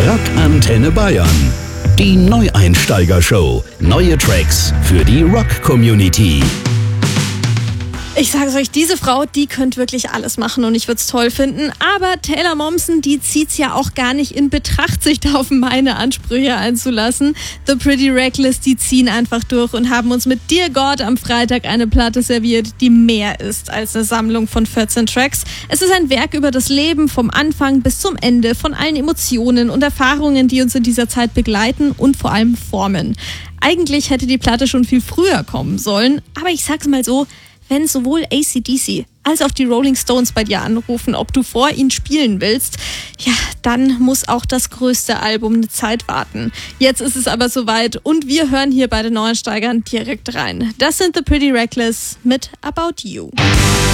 Rock Antenne Bayern. Die Neueinsteiger-Show. Neue Tracks für die Rock-Community. Ich sage euch, diese Frau, die könnte wirklich alles machen und ich würde es toll finden. Aber Taylor Momsen, die zieht's ja auch gar nicht in Betracht, sich da auf meine Ansprüche einzulassen. The Pretty Reckless, die ziehen einfach durch und haben uns mit Dear God am Freitag eine Platte serviert, die mehr ist als eine Sammlung von 14 Tracks. Es ist ein Werk über das Leben vom Anfang bis zum Ende, von allen Emotionen und Erfahrungen, die uns in dieser Zeit begleiten und vor allem formen. Eigentlich hätte die Platte schon viel früher kommen sollen, aber ich sag's mal so, wenn sowohl AC/DC als auch die Rolling Stones bei dir anrufen, ob du vor ihnen spielen willst, ja, dann muss auch das größte Album eine Zeit warten. Jetzt ist es aber soweit und wir hören hier bei den Neueinsteigern direkt rein. Das sind The Pretty Reckless mit About You.